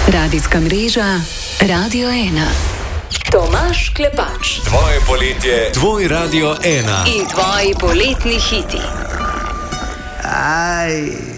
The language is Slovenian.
Radijska mreža Radio 1. Tomaž Klepač. Tvoje poletje, tvoj Radio 1. In tvoji poletni hiti. Aj.